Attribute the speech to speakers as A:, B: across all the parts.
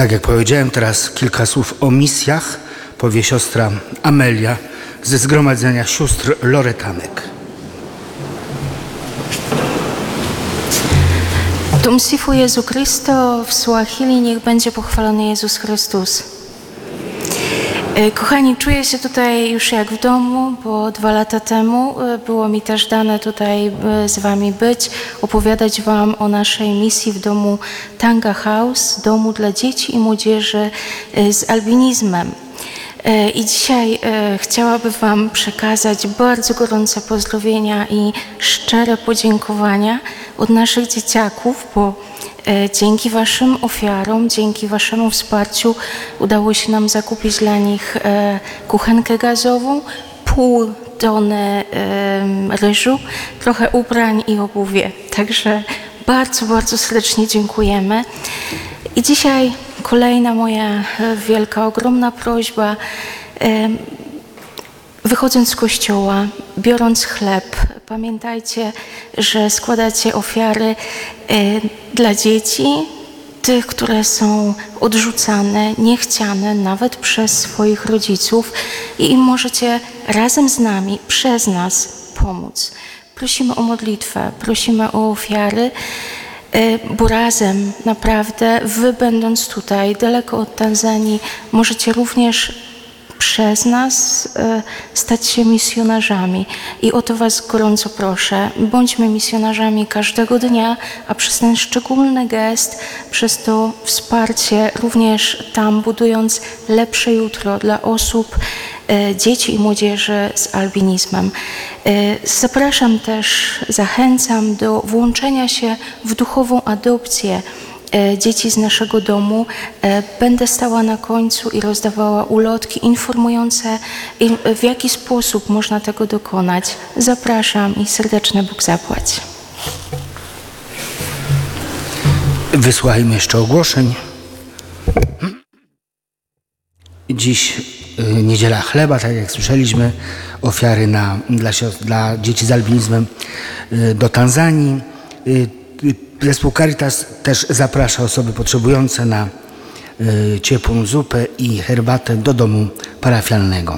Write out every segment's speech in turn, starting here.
A: Tak jak powiedziałem, teraz kilka słów o misjach powie siostra Amelia ze Zgromadzenia Sióstr Loretanek.
B: Tumsifu Jezu Chrysto, w Suahili niech będzie pochwalony Jezus Chrystus. Kochani, czuję się tutaj już jak w domu, bo 2 lata temu było mi też dane tutaj z Wami być, opowiadać Wam o naszej misji w domu Tanga House, domu dla dzieci i młodzieży z albinizmem. I dzisiaj chciałabym Wam przekazać bardzo gorące pozdrowienia i szczere podziękowania od naszych dzieciaków, bo dzięki Waszym ofiarom, dzięki Waszemu wsparciu udało się nam zakupić dla nich kuchenkę gazową, pół tony ryżu, trochę ubrań i obuwie. Także bardzo, bardzo serdecznie dziękujemy. I dzisiaj kolejna moja wielka, ogromna prośba. Wychodząc z kościoła, biorąc chleb, pamiętajcie, że składacie ofiary dla dzieci, tych, które są odrzucane, niechciane nawet przez swoich rodziców i im możecie razem z nami, przez nas pomóc. Prosimy o modlitwę, prosimy o ofiary, bo razem naprawdę wy, będąc tutaj daleko od Tanzanii, możecie również przez nas stać się misjonarzami. I o to Was gorąco proszę. Bądźmy misjonarzami każdego dnia, a przez ten szczególny gest, przez to wsparcie również tam, budując lepsze jutro dla osób, dzieci i młodzieży z albinizmem. Zapraszam też, zachęcam do włączenia się w duchową adopcję dzieci z naszego domu. Będę stała na końcu i rozdawała ulotki informujące, w jaki sposób można tego dokonać. Zapraszam i serdeczny Bóg zapłać.
A: Wysłuchajmy jeszcze ogłoszeń. Dziś niedziela chleba, tak jak słyszeliśmy, ofiary dla dzieci z albinizmem do Tanzanii. Zespół Caritas też zaprasza osoby potrzebujące na ciepłą zupę i herbatę do domu parafialnego.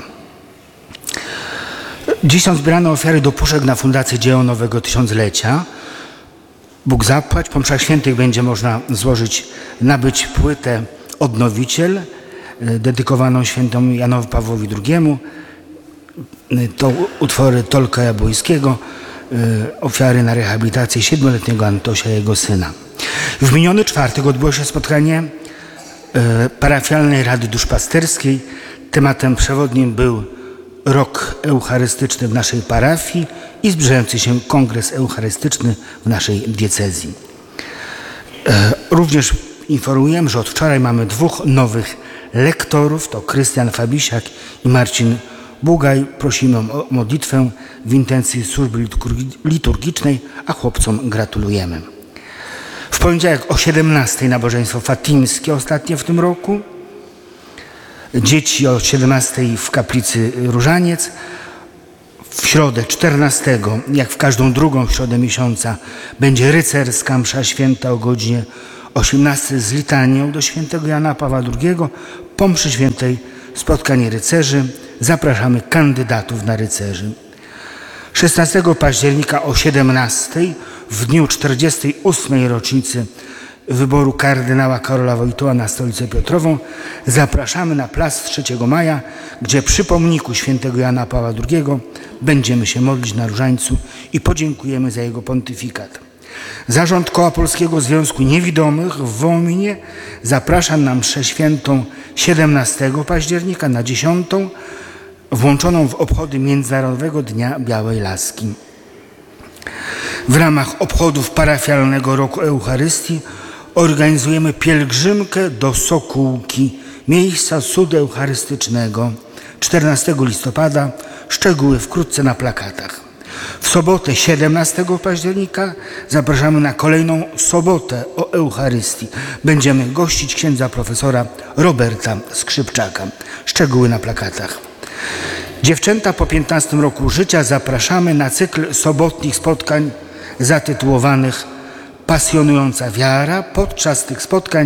A: Dziś są zbierane ofiary do puszek na Fundację Dzieło Nowego Tysiąclecia. Bóg zapłać. Po mszach świętych będzie można nabyć płytę Odnowiciel dedykowaną świętemu Janowi Pawłowi II. To utwory Tolka Jabłońskiego, ofiary na rehabilitację 7-letniego Antosia i jego syna. W miniony czwartek odbyło się spotkanie parafialnej Rady Duszpasterskiej. Tematem przewodnim był rok eucharystyczny w naszej parafii i zbliżający się kongres eucharystyczny w naszej diecezji. Również informujemy, że od wczoraj mamy 2 nowych lektorów, to Krystian Fabisiak i Marcin Bugaj. Prosimy o modlitwę w intencji służby liturgicznej, a chłopcom gratulujemy. W poniedziałek o 17:00 nabożeństwo fatimskie, ostatnie w tym roku. Dzieci o 17:00 w kaplicy Różaniec. W środę 14:00, jak w każdą drugą środę miesiąca, będzie rycerska msza święta o godzinie 18:00 z litanią do świętego Jana Pawła II. Po mszy świętej spotkanie rycerzy. Zapraszamy kandydatów na rycerzy. 16 października o 17:00 w dniu 48. rocznicy wyboru kardynała Karola Wojtyły na Stolicę Piotrową zapraszamy na plac 3 Maja, gdzie przy pomniku świętego Jana Pawła II będziemy się modlić na różańcu i podziękujemy za jego pontyfikat. Zarząd Koła Polskiego Związku Niewidomych w Wołominie zaprasza na mszę świętą 17 października na 10:00, włączoną w obchody Międzynarodowego Dnia Białej Laski. W ramach obchodów parafialnego roku Eucharystii organizujemy pielgrzymkę do Sokółki, miejsca cudu eucharystycznego, 14 listopada. Szczegóły wkrótce na plakatach. W sobotę 17 października zapraszamy na kolejną sobotę o Eucharystii. Będziemy gościć księdza profesora Roberta Skrzypczaka. Szczegóły na plakatach. Dziewczęta po 15 roku życia zapraszamy na cykl sobotnich spotkań zatytułowanych Pasjonująca wiara. Podczas tych spotkań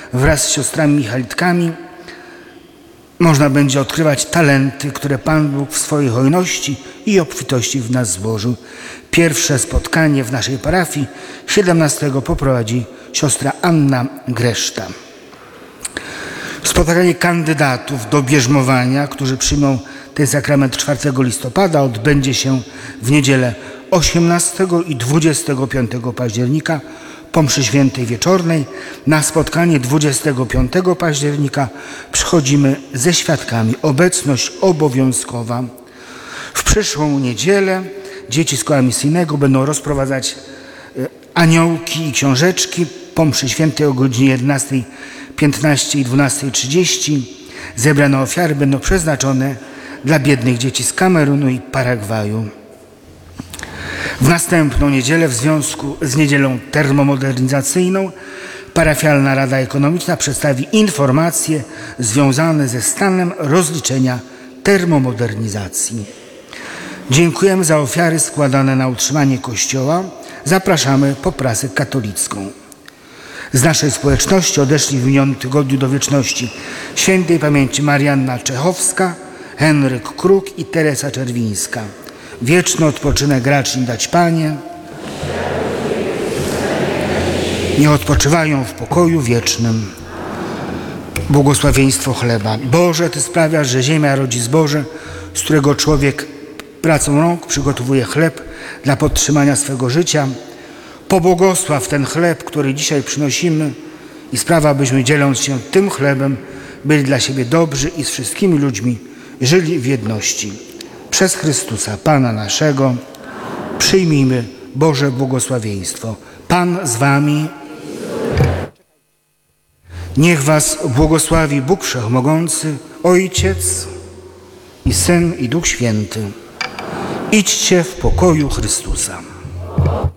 A: wraz z siostrami Michalitkami można będzie odkrywać talenty, które Pan Bóg w swojej hojności i obfitości w nas złożył. Pierwsze spotkanie w naszej parafii 17 poprowadzi siostra Anna Greszta. Spotkanie kandydatów do bierzmowania, którzy przyjmą ten sakrament 4 listopada, odbędzie się w niedzielę 18 i 25 października po mszy świętej wieczornej. Na spotkanie 25 października przychodzimy ze świadkami. Obecność obowiązkowa. W przyszłą niedzielę dzieci z koła misyjnego będą rozprowadzać aniołki i książeczki po mszy świętej o godzinie 11:15 i 12:30. Zebrane ofiary będą przeznaczone dla biednych dzieci z Kamerunu i Paragwaju. W następną niedzielę, w związku z niedzielą termomodernizacyjną, Parafialna Rada Ekonomiczna przedstawi informacje związane ze stanem rozliczenia termomodernizacji. Dziękujemy za ofiary składane na utrzymanie Kościoła. Zapraszamy po prasę katolicką. Z naszej społeczności odeszli w minionym tygodniu do wieczności świętej pamięci Marianna Czechowska, Henryk Kruk i Teresa Czerwińska. Wieczny odpoczynek racz im dać, Panie. Niech odpoczywają w pokoju wiecznym. Błogosławieństwo chleba. Boże, Ty sprawiasz, że ziemia rodzi zboże, z którego człowiek pracą rąk przygotowuje chleb dla podtrzymania swego życia. Pobłogosław ten chleb, który dzisiaj przynosimy i sprawa, byśmy dzieląc się tym chlebem byli dla siebie dobrzy i z wszystkimi ludźmi żyli w jedności. Przez Chrystusa, Pana naszego, przyjmijmy Boże błogosławieństwo. Pan z wami. Niech was błogosławi Bóg Wszechmogący, Ojciec i Syn i Duch Święty. Idźcie w pokoju Chrystusa.